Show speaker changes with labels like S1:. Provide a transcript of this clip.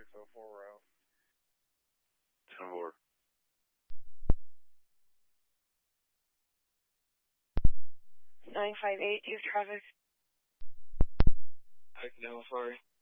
S1: 604 route.
S2: 10-4.
S3: 958, do you have traffic?
S1: Taxi down, sorry.